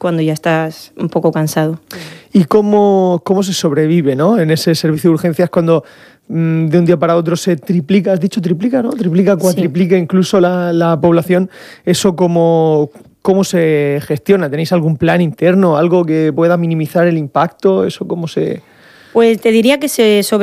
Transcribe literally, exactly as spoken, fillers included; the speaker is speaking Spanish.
cuando ya estás un poco cansado. ¿Y cómo, cómo se sobrevive, ¿no?, en ese servicio de urgencias cuando mmm, de un día para otro se triplica, has dicho triplica, ¿no? Triplica, cuatriplica sí. incluso la, la población. ¿Eso cómo, cómo se gestiona? ¿Tenéis algún plan interno, algo que pueda minimizar el impacto? ¿Eso cómo se...? Pues te diría que se sobre